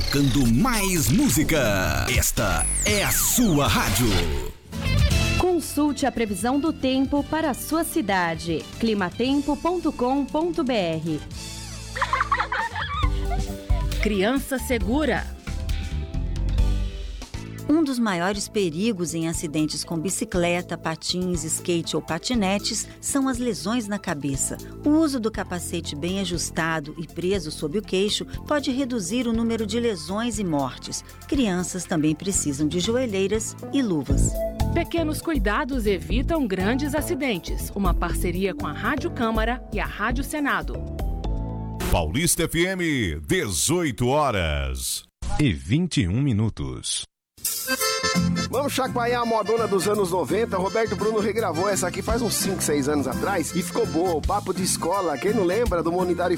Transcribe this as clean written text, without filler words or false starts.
tocando mais música. Esta é a sua rádio. Consulte a previsão do tempo para a sua cidade. climatempo.com.br. Criança segura. Um dos maiores perigos em acidentes com bicicleta, patins, skate ou patinetes são as lesões na cabeça. O uso do capacete bem ajustado e preso sob o queixo pode reduzir o número de lesões e mortes. Crianças também precisam de joelheiras e luvas. Pequenos cuidados evitam grandes acidentes. Uma parceria com a Rádio Câmara e a Rádio Senado. Paulista FM, 18h21. Vamos chacoalhar a modona dos anos 90. Roberto Bruno regravou essa aqui faz uns 5, 6 anos atrás e ficou boa. O papo de escola. Quem não lembra do Monetário